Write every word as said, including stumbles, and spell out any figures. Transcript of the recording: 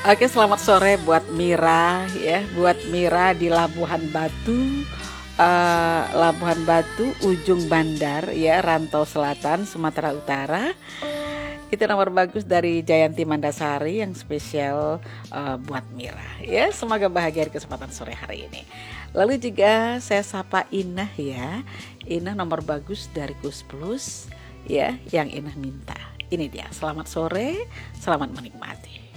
Oke, selamat sore buat Mira ya, buat Mira di Labuhan Batu, eh, Labuhan Batu, ujung Bandar ya, Rantau Selatan, Sumatera Utara. Itu nomor bagus dari Jayanti Mandasari yang spesial eh, buat Mira ya. Semoga bahagia di kesempatan sore hari ini. Lalu juga saya sapa Inah ya. Inah nomor bagus dari Kus Plus ya, yang Inah minta. Ini dia. Selamat sore, selamat menikmati.